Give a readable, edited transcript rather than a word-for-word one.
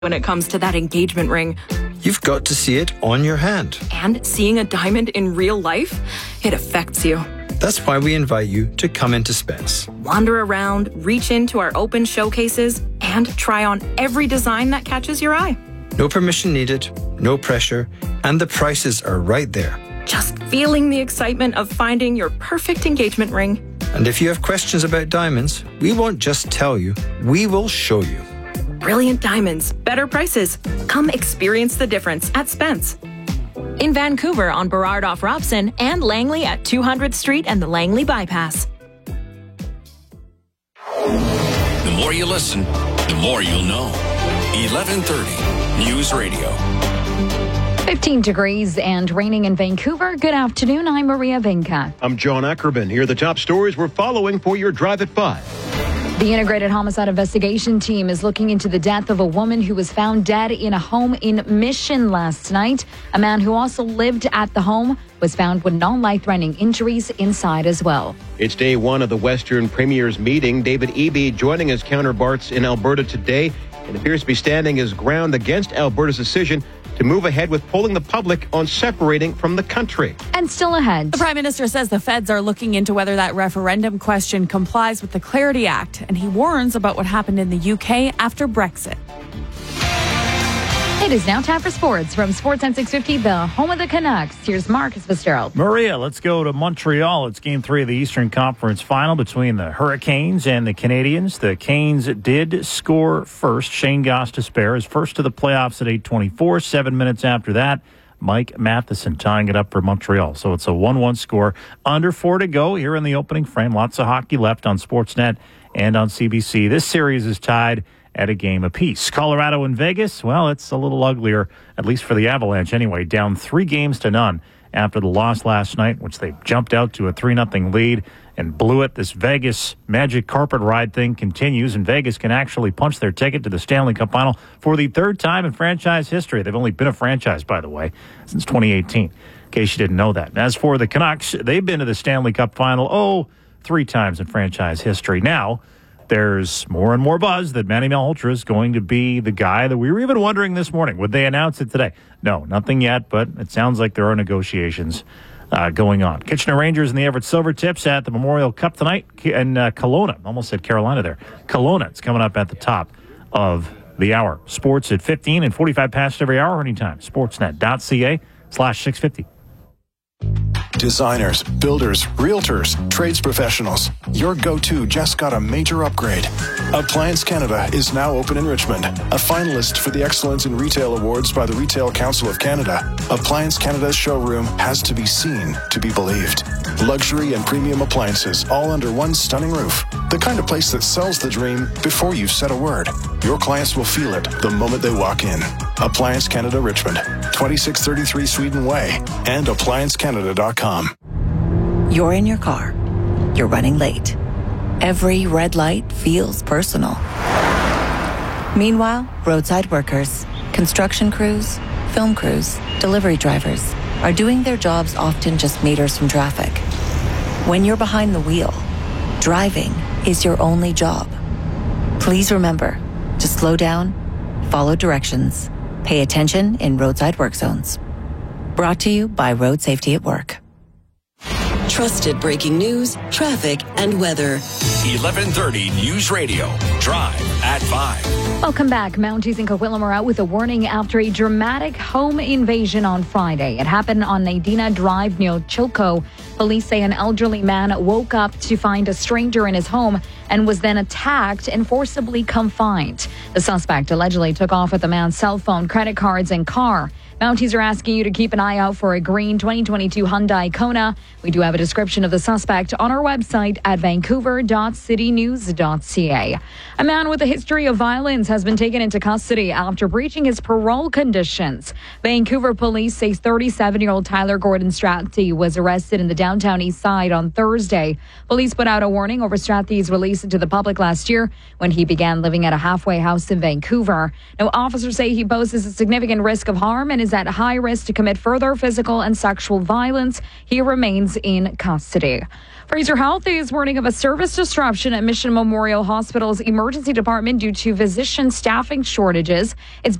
when it comes to that engagement ring. You've got to see it on your hand. And seeing a diamond in real life, it affects you. That's why we invite you to come into Spence. Wander around, reach into our open showcases, and try on every design that catches your eye. No permission needed, no pressure, and the prices are right there. Just feeling the excitement of finding your perfect engagement ring. And if you have questions about diamonds, we won't just tell you, we will show you. Brilliant diamonds, better prices. Come experience the difference at Spence. In Vancouver on Burrard off Robson and Langley at 200th Street and the Langley Bypass. The more you listen, the more you'll know. 1130 News Radio. 15 degrees and raining in Vancouver. Good afternoon. I'm Maria Vinca. I'm John Ackerman. Here are the top stories we're following for your Drive at 5. The Integrated Homicide Investigation Team is looking into the death of a woman who was found dead in a home in Mission last night. A man who also lived at the home was found with non-life-threatening injuries inside as well. It's day one of the Western Premier's meeting. David Eby joining his counterparts in Alberta today and appears to be standing his ground against Alberta's decision to move ahead with polling the public on separating from the country. And still ahead. The Prime Minister says the feds are looking into whether that referendum question complies with the Clarity Act, and he warns about what happened in the UK after Brexit. It is now time for sports from Sportsnet 650, the home of the Canucks. Here's Marcus Fitzgerald. Maria, let's go to Montreal. It's Game 3 of the Eastern Conference Final between the Hurricanes and the Canadiens. The Canes did score first. Shane Gostisbehere is first to the playoffs at 8:24. 7 minutes after that, Mike Matheson tying it up for Montreal. So it's a 1-1 score. Under 4 to go here in the opening frame. Lots of hockey left on Sportsnet and on CBC. This series is tied at a game apiece. Colorado and Vegas, well, it's a little uglier, at least for the Avalanche anyway. Down 3-0 after the loss last night, which they jumped out to a 3-0 lead and blew it. This Vegas magic carpet ride thing continues, and Vegas can actually punch their ticket to the Stanley Cup Final for the third time in franchise history. They've only been a franchise, by the way, since 2018, in case you didn't know that. As for the Canucks, they've been to the Stanley Cup Final, 3 times in franchise history. Now, there's more and more buzz that Manny Malhotra is going to be the guy that we were even wondering this morning. Would they announce it today? No, nothing yet, but it sounds like there are negotiations going on. Kitchener Rangers and the Everett Silvertips at the Memorial Cup tonight. And Kelowna, almost said Carolina there. Kelowna, it's coming up at the top of the hour. Sports at 15 and 45 past every hour anytime. Sportsnet.ca/650. Designers, builders, realtors, trades professionals. Your go-to just got a major upgrade. Appliance Canada is now open in Richmond. A finalist for the Excellence in Retail Awards by the Retail Council of Canada, Appliance Canada's showroom has to be seen to be believed. Luxury and premium appliances all under one stunning roof. The kind of place that sells the dream before you've said a word. Your clients will feel it the moment they walk in. Appliance Canada Richmond, 2633 Sweden Way, and appliancecanada.com. You're in your car. You're running late. Every red light feels personal. Meanwhile, roadside workers, construction crews, film crews, delivery drivers are doing their jobs often just meters from traffic. When you're behind the wheel, driving is your only job. Please remember to slow down, follow directions, pay attention in roadside work zones. Brought to you by Road Safety at Work. Trusted breaking news, traffic, and weather. 1130 News Radio. Drive at 5. Welcome back. Mounties in Coquitlam are out with a warning after a dramatic home invasion on Friday. It happened on Nadina Drive near Chilco. Police say an elderly man woke up to find a stranger in his home and was then attacked and forcibly confined. The suspect allegedly took off with the man's cell phone, credit cards, and car. Mounties are asking you to keep an eye out for a green 2022 Hyundai Kona. We do have a description of the suspect on our website at vancouver.citynews.ca. A man with a history of violence has been taken into custody after breaching his parole conditions. Vancouver police say 37-year-old Tyler Gordon Strathy was arrested in the downtown east side on Thursday. Police put out a warning over Strathy's release Fraser to the public last year when he began living at a halfway house in Vancouver. Now, officers say he poses a significant risk of harm and is at high risk to commit further physical and sexual violence. He remains in custody. Fraser Health is warning of a service disruption at Mission Memorial Hospital's emergency department due to physician staffing shortages. It's